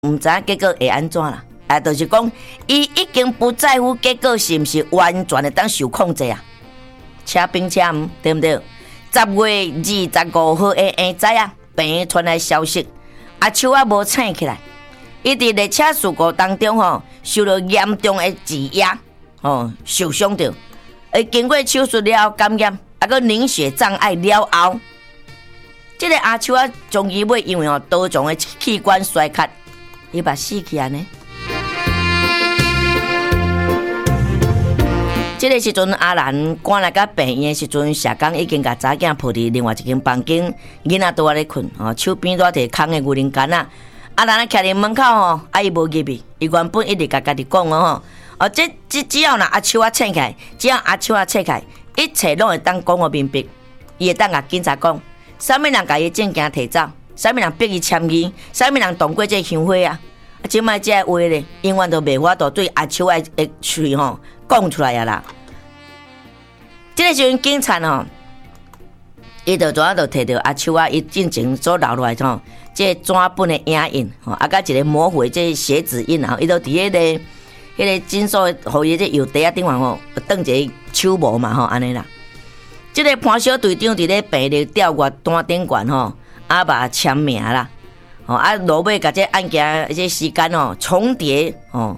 唔知结果会安怎啦？就是讲，伊已经不在乎结果是毋是完全的当受控制啊。车并且对不对？10月25号的下早啊，病传来消息，阿秋啊无醒起来，伊伫列车事故当中受到严重的挤压，受伤着。经过手术了后感染，个凝血障碍了后，这个阿秋啊，终于要因为多种的器官衰竭，伊把死去安尼。这个时阵，阿兰赶来到病院的时阵，社工已经把查囝抱伫另外一间房间，囡仔都咧困，手边都摕空的牛奶干啊。阿兰徛伫门口伊无入去，伊原本一直甲家己讲只要阿秋啊醒起来，只要阿秋啊醒起来，一切拢会当讲个明白，伊会当甲警察讲，啥物人甲伊证件摕走，啥物人逼伊签字，啥物人动过这香火啊？即摆这话咧，永远都袂法度对阿秋啊的嘴讲出来啊啦！这个时阵，警察伊就怎就摕到阿秋啊，伊进前所留落来这纸本的影印甲一个模糊的这血指印伊都伫迄个诊所，互伊这药袋啊顶方当一个手模嘛安尼啦。这个潘小队长伫咧病历吊挂单顶悬把签名啦，落尾甲这案件这时间重叠，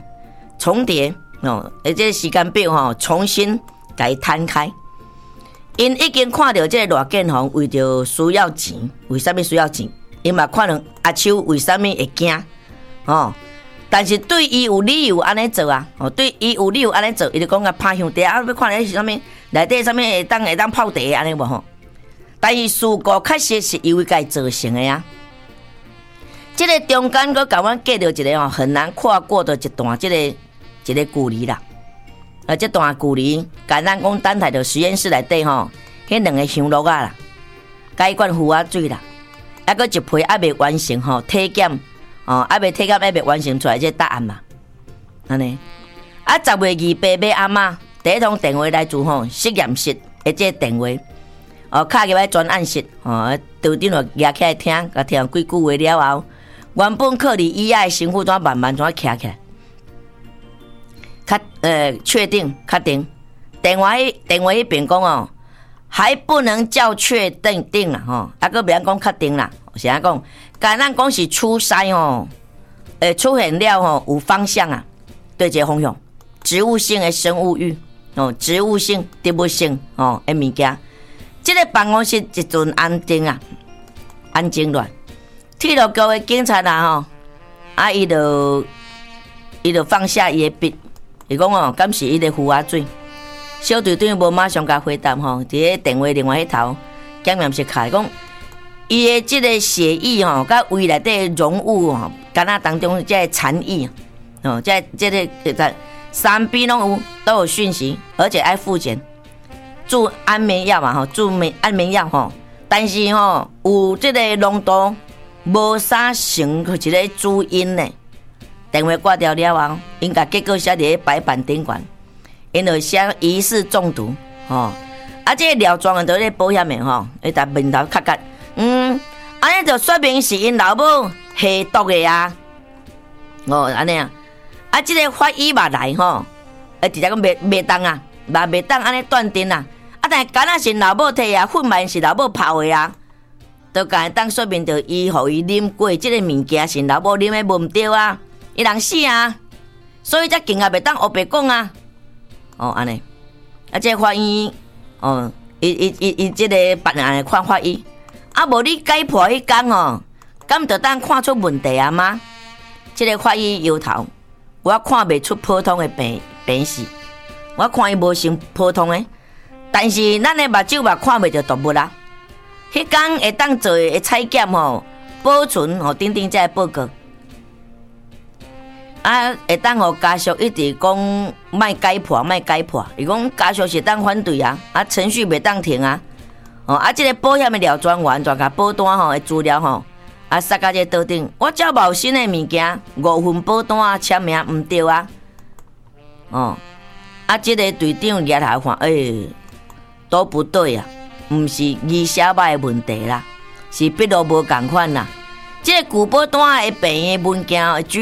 这时间表重新甲伊摊开。因已经看到这个罗建宏为着需要钱，为什么需要钱？因嘛看到阿秋为什么会惊但是对伊有理由安尼做啊，对伊有理由安尼做，伊就讲拍香茶要看咧是啥物，内底啥物会当泡茶安尼无但是事故确实是因为该造成的啊。这个中间佮甲阮隔着一个很难跨过的一段一个距离啦。这段距离，简单讲，等待着实验室内底迄两个香炉啦，甲一罐符水啦，还佫一批还未完成体检还未体检还未完成出来这答案嘛，安尼。10月28日暗暝，第一通电话来自实验室的这电话，敲入来专案室，队长就举起来听，甲听几句话了后，原本靠伫椅仔的身躯怎慢慢怎徛起来。确定电话迄边讲还不能叫确定啦还佫袂讲确定啦，是安讲，简单讲是初筛出现了有方向啊，对这个方向，植物性的生物域植物性、植物性的物件，这个办公室一阵安静乱，铁路局的警察伊就放下伊的笔。伊讲敢是伊的符水，小队长无马上甲回答伫咧电话另外迄头，检验室开讲，伊的即个血液甲胃内底溶物肝仔当中这残液这个三边都有讯息，而且爱复检，注安眠药嘛注安眠药但是有这个浓度无啥成一个主因呢。电话挂掉了后，因甲结果写伫咧白板顶悬，因就写疑似中毒这个廖庄人就咧保险的伊搭面头磕磕，安尼就说明是因老母下毒的啊，安尼这个法医嘛来直接讲袂当啊，嘛袂当安尼断定啊，但是敢若是老母摕啊，混嘛是老母泡的啊，都敢当说明着伊互伊啉过即个物件是老母啉的无毋对啊。伊人死啊，所以才更加袂当黑白讲啊。安尼，这法医伊这个办案的看法医，无你解破迄天敢就当看出问题啊吗？这个法医摇头，我看袂出普通的病史，我看伊无像普通的，但是咱的目睭嘛看袂着动物啦。迄天会当做的采检保存等等这报告。会当互家属一直讲莫解破，伊讲家属是当反对啊，程序袂当停啊。这个保险的廖专员就甲保单的资料塞到这桌顶，我照无新的物件，5份保单签名毋对啊。这个队长举头看，都不对啊，毋是字写歹的问题啦，是笔录无共款啦。 这个古保单的病的物件